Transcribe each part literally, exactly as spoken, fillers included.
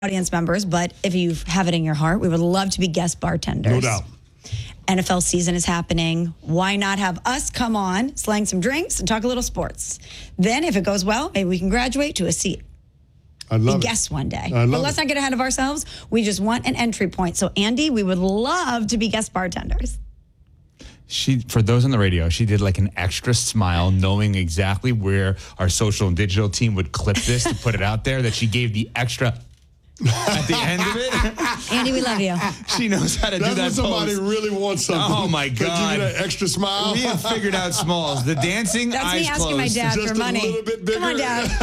audience members, but if you have it in your heart, we would love to be guest bartenders. No doubt. N F L season is happening. Why not have us come on, slang some drinks, and talk a little sports? Then, if it goes well, maybe we can graduate to a seat. I love be it. guests one day. I love but let's it. not get ahead of ourselves. We just want an entry point. So, Andy, we would love to be guest bartenders. She, for those on the radio, she did like an extra smile, knowing exactly where our social and digital team would clip this to put it out there, that she gave the extra at the end of it. Andy, we love you. She knows how to That's do that when somebody pose. really wants something. Oh, my They give God. you that extra smile. We have figured out smalls. The dancing, That's eyes me asking closed. my dad Just for a money. little bit bigger. Come on, Dad.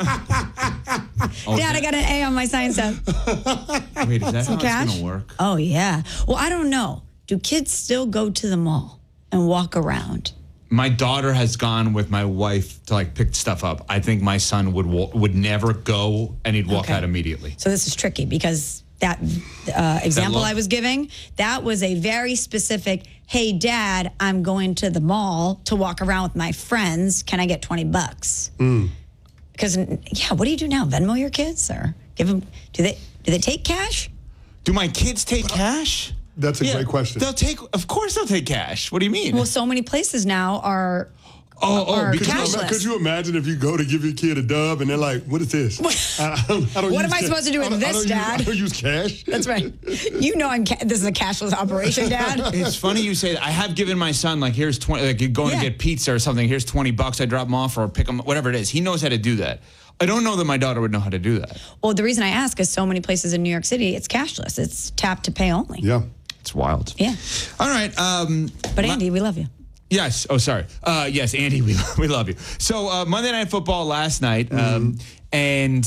Dad, I got an A on my science test. Wait, is that how cash? it's going to work? Oh, yeah. Well, I don't know. Do kids still go to the mall and walk around? My daughter has gone with my wife to like pick stuff up. I think my son would wa- would never go, and he'd walk Okay. out immediately. So this is tricky because that uh, example look? I was giving, that was a very specific, hey, Dad, I'm going to the mall to walk around with my friends. Can I get twenty bucks? Mm. Because, yeah, what do you do now? Venmo your kids? Or give them, do they, do they take cash? Do my kids take cash? That's a great question. They'll take, of course they'll take cash. What do you mean? Well, so many places now are oh, oh, are Could you, cashless. ima- could you imagine if you go to give your kid a dub and they're like, what is this? I, I don't, I don't What use am I ca- supposed to do with I don't- I this, don't use- Dad? I don't use cash. That's right. You know I'm ca- this is a cashless operation, Dad. It's funny you say that. I have given my son, like, here's twenty, like, you're going Yeah. to get pizza or something, here's twenty bucks, I drop him off or pick him, whatever it is. He knows how to do that. I don't know that my daughter would know how to do that. Well, the reason I ask is so many places in New York City, it's cashless. It's tap to pay only. Yeah. It's wild. Yeah. All right. Um, But Andy, we love you. Yes. Oh, sorry. Uh, yes, Andy, we we love you. So uh, Monday Night Football last night, um, and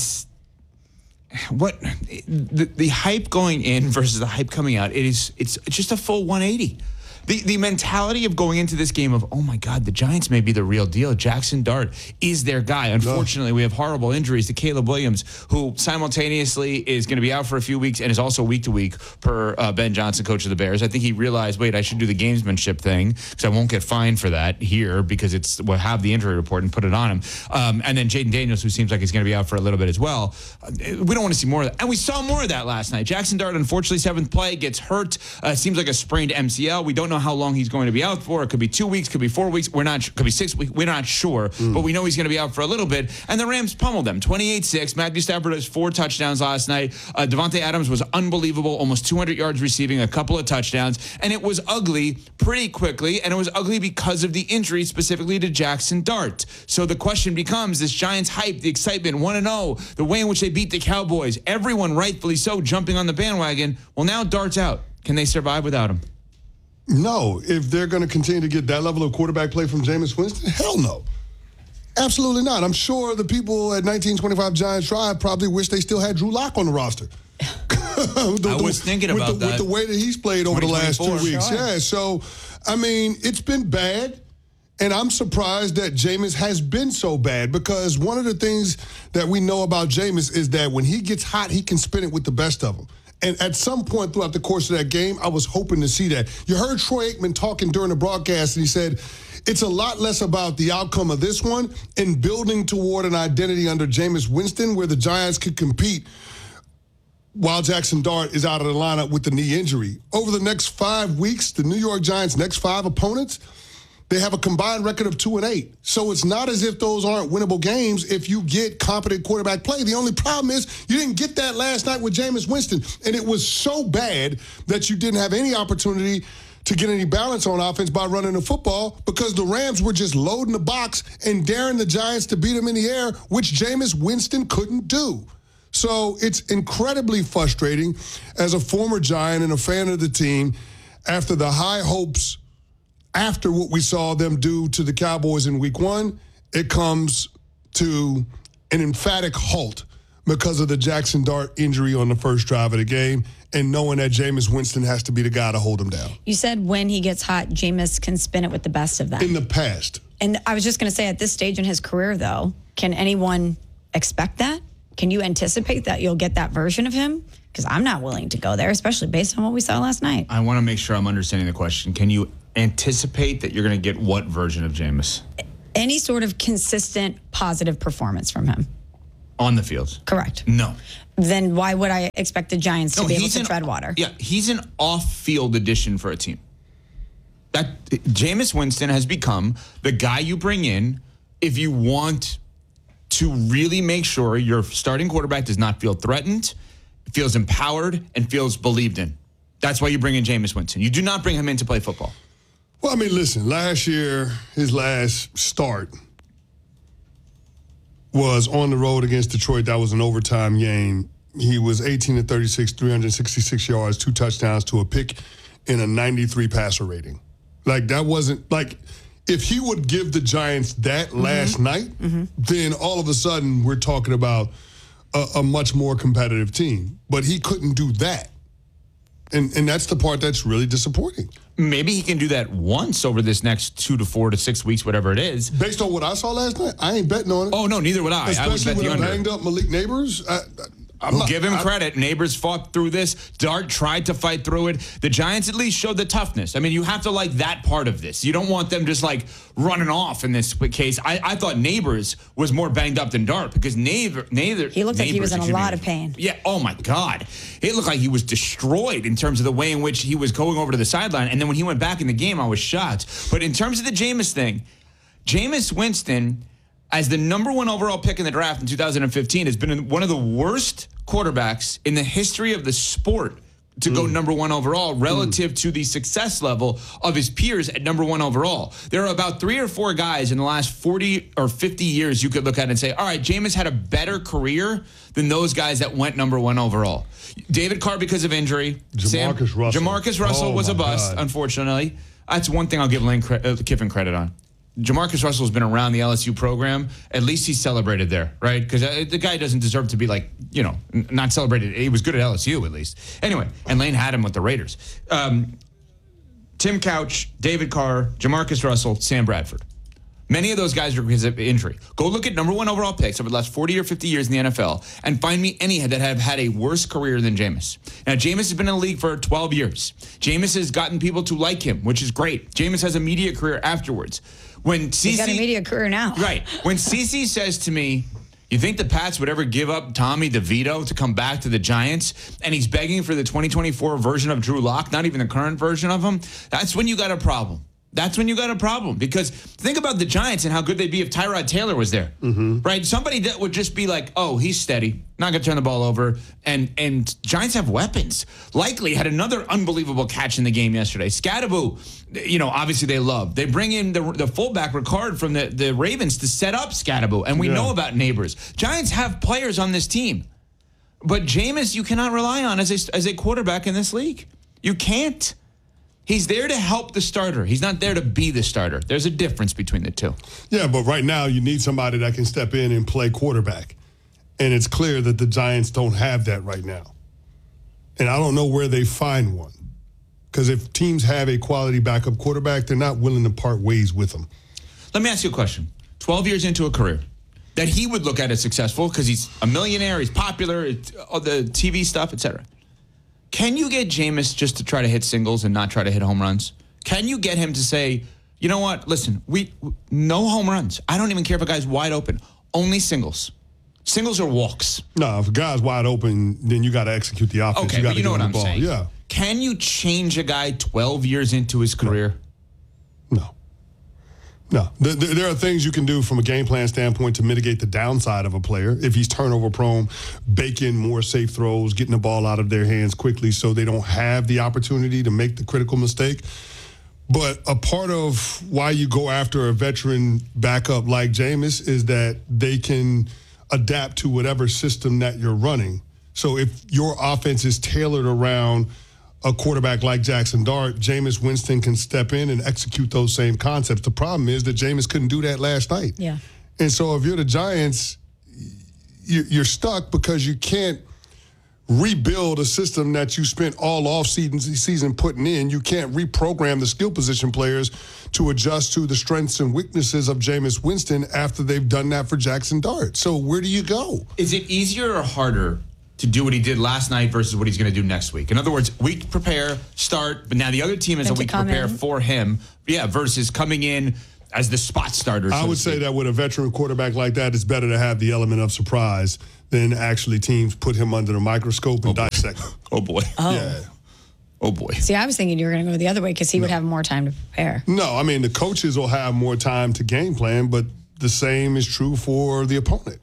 what the, the hype going in versus the hype coming out, it is it's just a full one eighty. The the mentality of going into this game of, oh my God, the Giants may be the real deal. Jackson Dart is their guy. Unfortunately, we have horrible injuries to Caleb Williams, who simultaneously is going to be out for a few weeks and is also week to week per uh, Ben Johnson, coach of the Bears. I think he realized, wait, I should do the gamesmanship thing because I won't get fined for that here because it's we'll have the injury report and put it on him. Um, and then Jaden Daniels, who seems like he's going to be out for a little bit as well. Uh, we don't want to see more of that. And we saw more of that last night. Jackson Dart, unfortunately, seventh play, gets hurt. Uh, seems like a sprained M C L. We don't know how long he's going to be out for. It could be two weeks, could be four weeks. We're not, could be six weeks. We're not sure, mm. but we know he's going to be out for a little bit. And the Rams pummeled them twenty-eight six. Matthew Stafford has four touchdowns last night. Uh, Devontae Adams was unbelievable, almost two hundred yards receiving, a couple of touchdowns. And it was ugly pretty quickly. And it was ugly because of the injury, specifically to Jackson Dart. So the question becomes this Giants hype, the excitement, one and oh, the way in which they beat the Cowboys, everyone rightfully so jumping on the bandwagon. Well, now Dart's out. Can they survive without him? No, if they're going to continue to get that level of quarterback play from Jameis Winston, hell no. Absolutely not. I'm sure the people at nineteen twenty-five Giants Drive probably wish they still had Drew Lock on the roster. the, I was thinking with about the, that. With the way that he's played over the last two weeks. Sure. Yeah, so, I mean, it's been bad. And I'm surprised that Jameis has been so bad because one of the things that we know about Jameis is that when he gets hot, he can spin it with the best of them. And at some point throughout the course of that game, I was hoping to see that. You heard Troy Aikman talking during the broadcast, and he said, it's a lot less about the outcome of this one and building toward an identity under Jameis Winston where the Giants could compete while Jackson Dart is out of the lineup with the knee injury. Over the next five weeks, the New York Giants' next five opponents, they have a combined record of two and eight. So it's not as if those aren't winnable games if you get competent quarterback play. The only problem is you didn't get that last night with Jameis Winston. And it was so bad that you didn't have any opportunity to get any balance on offense by running the football because the Rams were just loading the box and daring the Giants to beat them in the air, which Jameis Winston couldn't do. So it's incredibly frustrating as a former Giant and a fan of the team after the high hopes after what we saw them do to the Cowboys in week one, it comes to an emphatic halt because of the Jackson Dart injury on the first drive of the game and knowing that Jameis Winston has to be the guy to hold him down. You said when he gets hot, Jameis can spin it with the best of them. In the past. And I was just going to say, at this stage in his career, though, can anyone expect that? Can you anticipate that you'll get that version of him? Because I'm not willing to go there, especially based on what we saw last night. I want to make sure I'm understanding the question. Can you anticipate that you're going to get what version of Jameis? Any sort of consistent positive performance from him. On the field. Correct. No. Then why would I expect the Giants to No, be able he's to an- tread water? Yeah, he's an off-field addition for a team. That Jameis Winston has become the guy you bring in if you want to really make sure your starting quarterback does not feel threatened, feels empowered, and feels believed in. That's why you bring in Jameis Winston. You do not bring him in to play football. Well, I mean, listen, last year, his last start was on the road against Detroit. That was an overtime game. He was eighteen to thirty-six, three hundred sixty-six yards, two touchdowns to a pick, and a ninety-three passer rating. Like, that wasn't, like, if he would give the Giants that mm-hmm. last night, mm-hmm. then all of a sudden we're talking about a, a much more competitive team. But he couldn't do that. And and that's the part that's really disappointing. Maybe he can do that once over this next two to four to six weeks, whatever it is. Based on what I saw last night, I ain't betting on it. Oh, no, neither would I. Especially I would bet with the a under. banged up Malik Neighbors. I, I'm We'll not, give him I, credit. Neighbors fought through this. Dart tried to fight through it. The Giants at least showed the toughness. I mean, you have to like that part of this. You don't want them just like running off in this case. I, I thought Neighbors was more banged up than Dart because Neighbor, Neighbor, he looked like he was in a lot of pain. Yeah. Oh my God. It looked like he was destroyed in terms of the way in which he was going over to the sideline. And then when he went back in the game, I was shocked. But in terms of the Jameis thing, Jameis Winston, as the number one overall pick in the draft in two thousand fifteen, has been one of the worst quarterbacks in the history of the sport to mm. go number one overall relative mm. to the success level of his peers at number one overall. There are about three or four guys in the last forty or fifty years you could look at and say, all right, Jameis had a better career than those guys that went number one overall. David Carr because of injury. Jamarcus Sam, Russell. Jamarcus Russell oh was a bust, God. unfortunately. That's one thing I'll give Lane cre- uh, Kiffin credit on. Jamarcus Russell's been around the L S U program. At least he's celebrated there, right? Because uh, the guy doesn't deserve to be like, you know, n- not celebrated. He was good at L S U at least. Anyway, and Lane had him with the Raiders. Um, Tim Couch, David Carr, Jamarcus Russell, Sam Bradford. Many of those guys are because of injury. Go look at number one overall picks over the last forty or fifty years in the N F L and find me any that have had a worse career than Jameis. Now, Jameis has been in the league for twelve years. Jameis has gotten people to like him, which is great. Jameis has a media career afterwards. When Cece, He's got a media career now. Right. When Cece says to me, you think the Pats would ever give up Tommy DeVito to come back to the Giants? And he's begging for the twenty twenty-four version of Drew Lock, not even the current version of him. That's when you got a problem. That's when you got a problem. Because think about the Giants and how good they'd be if Tyrod Taylor was there. Mm-hmm. Right? Somebody that would just be like, oh, he's steady, not going to turn the ball over. And and Giants have weapons. Likely had another unbelievable catch in the game yesterday. Scattaboo, you know, obviously they love. They bring in the, the fullback Ricard from the, the Ravens to set up Scattaboo. And we yeah. know about Neighbors. Giants have players on this team. But Jameis, you cannot rely on as a, as a quarterback in this league. You can't. He's there to help the starter. He's not there to be the starter. There's a difference between the two. Yeah, but right now you need somebody that can step in and play quarterback. And it's clear that the Giants don't have that right now. And I don't know where they find one. Because if teams have a quality backup quarterback, they're not willing to part ways with them. Let me ask you a question. twelve years into a career that he would look at as successful because he's a millionaire, he's popular, all the T V stuff, et cetera. Can you get Jameis just to try to hit singles and not try to hit home runs? Can you get him to say, you know what, listen, we no home runs. I don't even care if a guy's wide open. Only singles. Singles or walks. No, if a guy's wide open, then you got to execute the offense. Okay, you got but to you know what the I'm ball. saying. Yeah. Can you change a guy twelve years into his career? No. No. There, there are things you can do from a game plan standpoint to mitigate the downside of a player. If he's turnover prone, bake in more safe throws, getting the ball out of their hands quickly so they don't have the opportunity to make the critical mistake. But a part of why you go after a veteran backup like Jameis is that they can adapt to whatever system that you're running. So if your offense is tailored around a quarterback like Jackson Dart, Jameis Winston can step in and execute those same concepts. The problem is that Jameis couldn't do that last night. Yeah. And so if you're the Giants, you're stuck because you can't rebuild a system that you spent all off-season season putting in. You can't reprogram the skill position players to adjust to the strengths and weaknesses of Jameis Winston after they've done that for Jackson Dart. So where do you go? Is it easier or harder to do what he did last night versus what he's going to do next week? In other words, week prepare, start, but now the other team is Then a to week come prepare in. for him. Yeah, versus coming in as the spot starter. So I would to say speak. that with a veteran quarterback like that, it's better to have the element of surprise than actually teams put him under the microscope and Oh, boy. dissect him. Oh boy. Oh. Yeah. Oh boy. See, I was thinking you were going to go the other way because he would have more time to prepare. No, I mean, the coaches will have more time to game plan, but the same is true for the opponent.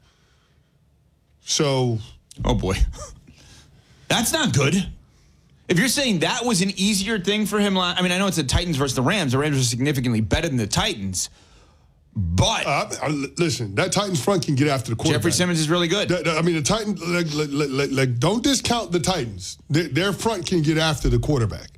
So, Oh boy. That's not good. If you're saying that was an easier thing for him, la- I mean, I know it's the Titans versus the Rams. The Rams are significantly better than the Titans, but uh, uh, listen, that Titans front can get after the quarterback. Jeffrey Simmons is really good. That- that- I mean, the Titans, like, like, like, like, don't discount the Titans. Their, their front can get after the quarterback.